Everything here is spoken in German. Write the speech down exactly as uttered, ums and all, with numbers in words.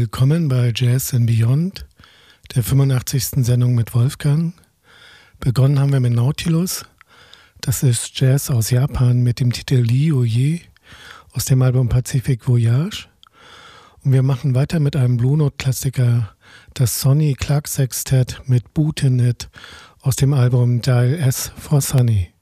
willkommen bei Jazz and Beyond, der fünfundachtzigsten Sendung mit Wolfgang. Begonnen haben wir mit Nautilus. Das ist Jazz aus Japan mit dem Titel Li Oye aus dem Album Pacific Voyage. Und wir machen weiter mit einem Blue Note-Klassiker, das Sonny Clark Sextet mit Bootin' It aus dem Album Dial S for Sunny.